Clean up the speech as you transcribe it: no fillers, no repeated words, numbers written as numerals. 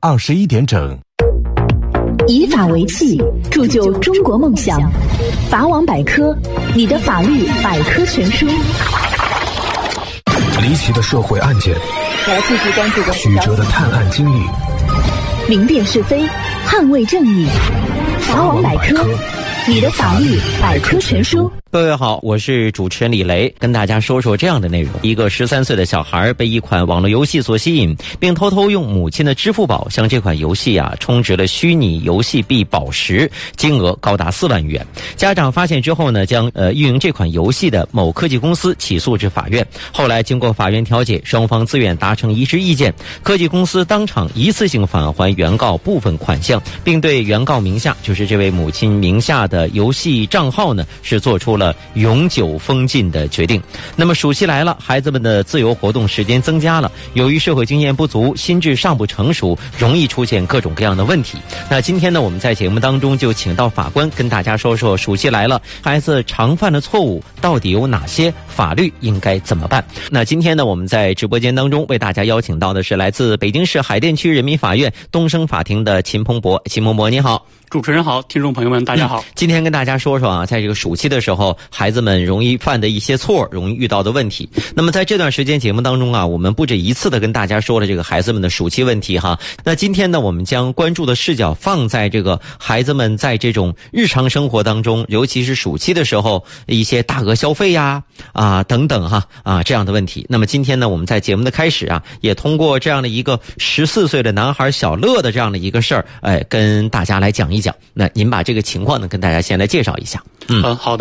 21点整。 以法为器，铸就中国梦想。法网百科，你的法律百科全书。 离奇的社会案件， 来继续关注曲折的探案经历， 明辨是非，捍卫正义。法网百科，你的法律百科全书。 各位好，我是主持人李雷，跟大家说说这样的内容。一个13岁的小孩被一款网络游戏所吸引，并偷偷用母亲的支付宝向这款游戏充值了虚拟游戏币宝石，金额高达4万元。家长发现之后呢，将运营这款游戏的某科技公司起诉至法院。后来经过法院调解，双方自愿达成一致意见，科技公司当场一次性返还原告部分款项，并对原告名下，就是这位母亲名下的游戏账号呢，是做出了永久封禁的决定。那么暑期来了，孩子们的自由活动时间增加了，由于社会经验不足，心智尚不成熟，容易出现各种各样的问题。那今天呢，我们在节目当中就请到法官跟大家说说暑期来了，孩子常犯的错误到底有哪些，法律应该怎么办。那今天呢，我们在直播间当中为大家邀请到的是来自北京市海淀区人民法院东升法庭的秦鹏博。秦鹏博你好。 主持人好，听众朋友们大家好。 今天跟大家说说在这个暑期的时候，孩子们容易犯的一些错，容易遇到的问题。那么在这段时间节目当中我们不止一次的跟大家说了这个孩子们的暑期问题那今天呢，我们将关注的视角放在这个孩子们在这种日常生活当中，尤其是暑期的时候一些大额消费等等这样的问题。那么今天呢，我们在节目的开始也通过这样的一个14岁的男孩小乐的这样的一个事儿，跟大家来讲一讲。那您把这个情况呢跟大家先来介绍一下。 好的。